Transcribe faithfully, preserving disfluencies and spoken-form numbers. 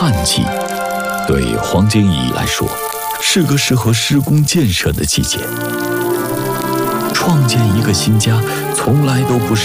旱季，对黄金乙来说，是个适合施工建设的季节。创建一个新家，从来都不是